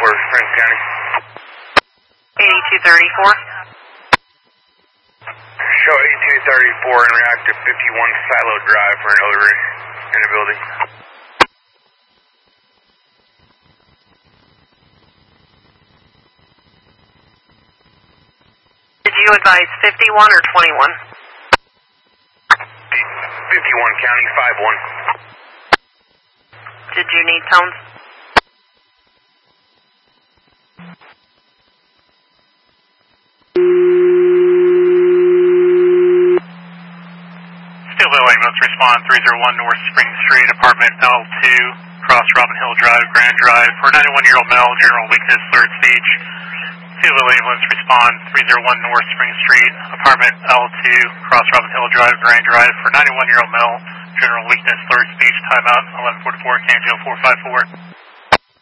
for Prince County. 8234. Show 8234 and react to 51 Silo Drive for an odor in the building. Did you advise 51 or 21? 51 County, 5-1. Did you need tones? Steelville ambulance respond 301 North Spring Street, apartment L2, cross Robin Hill Drive, Grand Drive, for 91-year-old male, general weakness, third speech. Steelville ambulance respond 301 North Spring Street, apartment L2, cross Robin Hill Drive, Grand Drive, for 91-year-old male, general weakness, third speech, timeout 1144, Canjo 454.